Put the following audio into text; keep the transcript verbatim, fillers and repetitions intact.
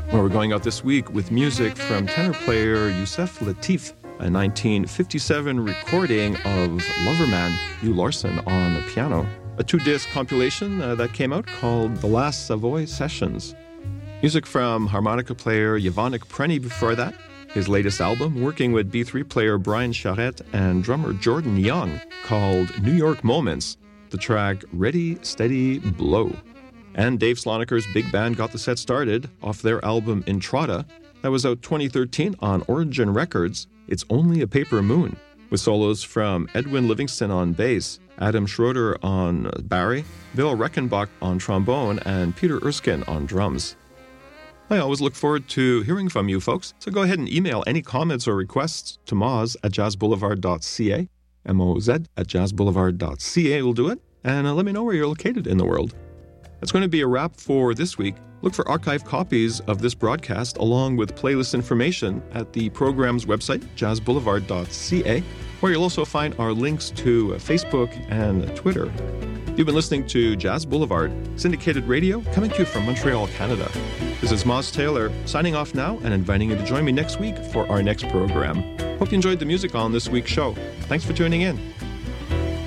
Well, we're going out this week with music from tenor player Yusef Lateef, a nineteen fifty-seven recording of Loverman, Hugh Larson on the piano, a two-disc compilation uh, that came out called The Last Savoy Sessions. Music from harmonica player Yvonne Prenny before that, his latest album, working with B three player Brian Charette and drummer Jordan Young, called New York Moments, the track Ready, Steady, Blow. And Dave Sloniker's big band got the set started off their album Intrada, that was out twenty thirteen on Origin Records, It's Only a Paper Moon, with solos from Edwin Livingston on bass, Adam Schroeder on bari, Bill Reckenbach on trombone, and Peter Erskine on drums. I always look forward to hearing from you folks, so go ahead and email any comments or requests to moz at jazz boulevard dot c a, M O Z at jazz boulevard dot c a will do it, and uh, let me know where you're located in the world. That's going to be a wrap for this week. Look for archived copies of this broadcast along with playlist information at the program's website, jazz boulevard dot c a, where you'll also find our links to Facebook and Twitter. You've been listening to Jazz Boulevard, syndicated radio coming to you from Montreal, Canada. This is Moz Taylor signing off now and inviting you to join me next week for our next program. Hope you enjoyed the music on this week's show. Thanks for tuning in.